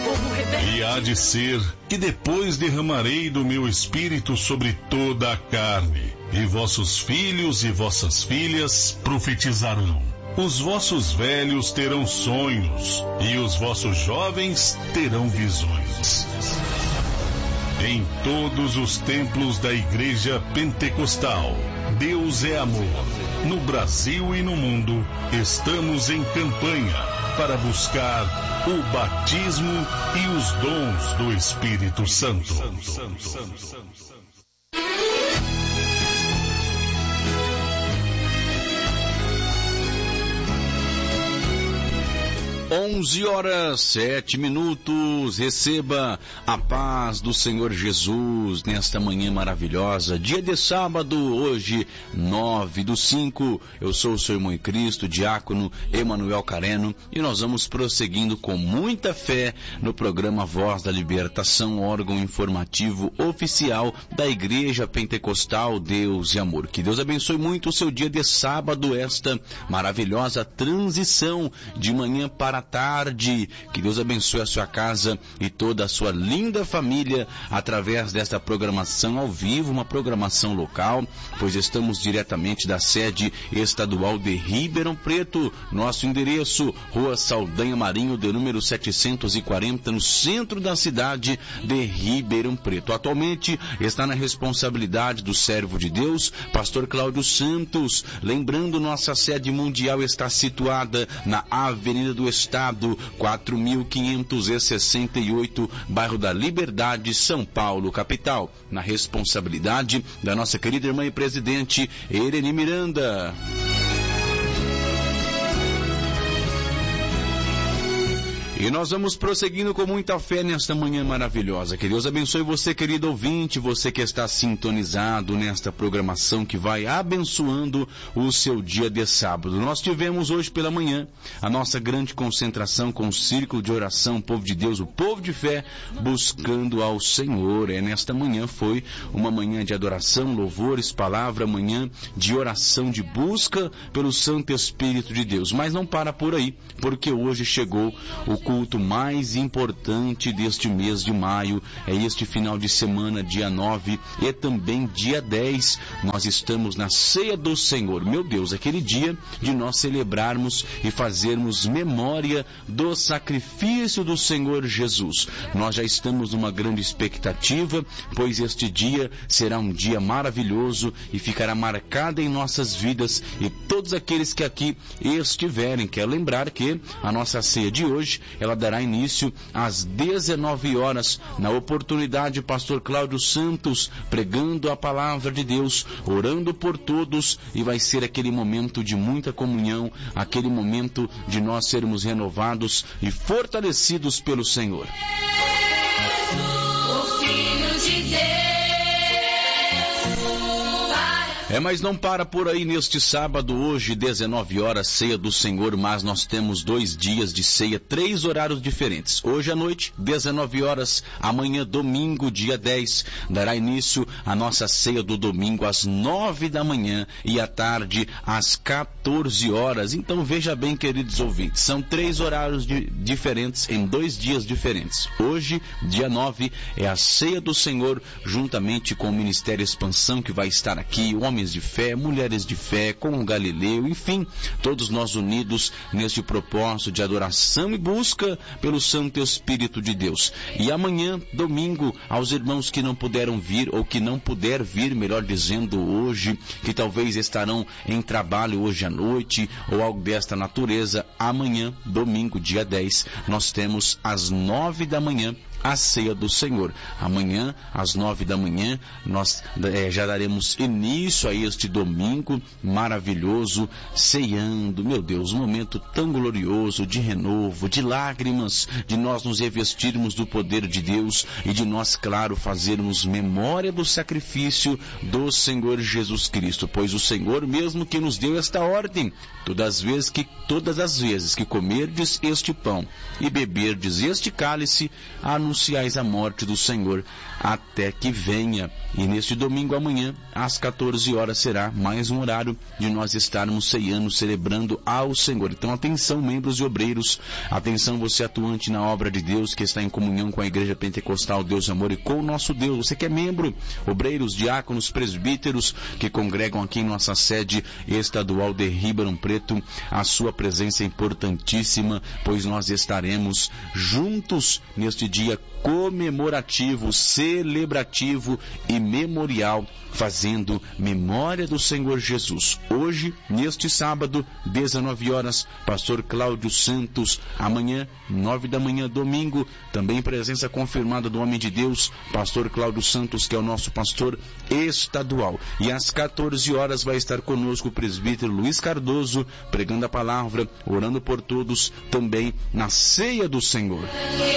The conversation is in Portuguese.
E há de ser que depois derramarei do meu espírito sobre toda a carne, e vossos filhos e vossas filhas profetizarão. Os vossos velhos terão sonhos, e os vossos jovens terão visões. Em todos os templos da Igreja Pentecostal, Deus é amor. No Brasil e no mundo, estamos em campanha para buscar o batismo e os dons do Espírito Santo. 11h07. Receba a paz do Senhor Jesus nesta manhã maravilhosa, dia de sábado, hoje 9/5. Eu sou o seu irmão em Cristo, diácono Emanuel Careno, e nós vamos prosseguindo com muita fé no programa Voz da Libertação, órgão informativo oficial da Igreja Pentecostal Deus e Amor. Que Deus abençoe muito o seu dia de sábado, esta maravilhosa transição de manhã para tarde. Que Deus abençoe a sua casa e toda a sua linda família através desta programação ao vivo, uma programação local, pois estamos diretamente da sede estadual de Ribeirão Preto. Nosso endereço, Rua Saldanha Marinho, de número 740, no centro da cidade de Ribeirão Preto. Atualmente está na responsabilidade do servo de Deus, pastor Cláudio Santos. Lembrando, nossa sede mundial está situada na Avenida do Estado, 4568, bairro da Liberdade, São Paulo, capital. Na responsabilidade da nossa querida irmã e presidente, Ereni Miranda. E nós vamos prosseguindo com muita fé nesta manhã maravilhosa. Que Deus abençoe você, querido ouvinte, você que está sintonizado nesta programação que vai abençoando o seu dia de sábado. Nós tivemos hoje pela manhã a nossa grande concentração com o Círculo de Oração, o povo de Deus, o povo de fé, buscando ao Senhor. Nesta manhã foi uma manhã de adoração, louvores, palavra, manhã de oração, de busca pelo Santo Espírito de Deus. Mas não para por aí, porque hoje chegou o culto mais importante deste mês de maio. É este final de semana, dia 9 e também dia 10. Nós estamos na Ceia do Senhor. Meu Deus, aquele dia de nós celebrarmos e fazermos memória do sacrifício do Senhor Jesus. Nós já estamos numa grande expectativa, pois este dia será um dia maravilhoso e ficará marcado em nossas vidas, e todos aqueles que aqui estiverem. Quero lembrar que a nossa ceia de hoje, ela dará início às 19 horas, na oportunidade, pastor Cláudio Santos pregando a palavra de Deus, orando por todos, e vai ser aquele momento de muita comunhão, aquele momento de nós sermos renovados e fortalecidos pelo Senhor. O Filho de Deus. Mas não para por aí neste sábado, hoje, 19 horas, ceia do Senhor, mas nós temos 2 dias de ceia, 3 horários diferentes. Hoje à noite, 19 horas, amanhã, domingo, dia 10, dará início a nossa ceia do domingo às 9 da manhã e à tarde às 14 horas. Então veja bem, queridos ouvintes, são 3 horários diferentes em 2 dias diferentes. Hoje, dia 9, é a ceia do Senhor, juntamente com o Ministério Expansão, que vai estar aqui, homens de fé, mulheres de fé, com o Galileu, enfim, todos nós unidos neste propósito de adoração e busca pelo Santo Espírito de Deus. E amanhã, domingo, aos irmãos que não puderam vir, ou que não puder vir, melhor dizendo, hoje, que talvez estarão em trabalho hoje à noite, ou algo desta natureza, amanhã, domingo, dia 10, nós temos às 9 da manhã, a ceia do Senhor. Amanhã, às 9 da manhã, nós já daremos início a este domingo maravilhoso, ceando, meu Deus, um momento tão glorioso de renovo, de lágrimas, de nós nos revestirmos do poder de Deus e de nós, claro, fazermos memória do sacrifício do Senhor Jesus Cristo, pois o Senhor mesmo que nos deu esta ordem: todas as vezes que comerdes este pão e beberdes este cálice, anunciais a morte do Senhor até que venha. E neste domingo amanhã, às 14 horas, será mais um horário de nós estarmos ceiando, celebrando ao Senhor. Então atenção, membros e obreiros, atenção você atuante na obra de Deus, que está em comunhão com a Igreja Pentecostal Deus Amor e com o nosso Deus. Você que é membro, obreiros, diáconos, presbíteros, que congregam aqui em nossa sede estadual de Ribeirão Preto, a sua presença é importantíssima, pois nós estaremos juntos neste dia comemorativo, celebrativo e memorial, fazendo memória do Senhor Jesus. Hoje, neste sábado, 19 horas, pastor Cláudio Santos. Amanhã, 9 da manhã, domingo, também presença confirmada do homem de Deus, pastor Cláudio Santos, que é o nosso pastor estadual. E às 14 horas vai estar conosco o presbítero Luiz Cardoso, pregando a palavra, orando por todos, também na ceia do Senhor.